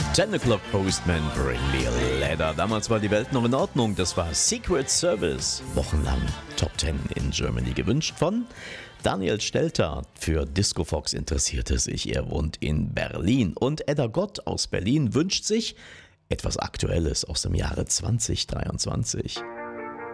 10 O'Clock Postman, bring me a letter. Damals war die Welt noch in Ordnung. Das war Secret Service. Wochenlang Top 10 in Germany gewünscht von Daniel Stelter. Für Disco Fox interessiert es sich. Er wohnt in Berlin. Und Edda Gott aus Berlin wünscht sich etwas Aktuelles aus dem Jahre 2023.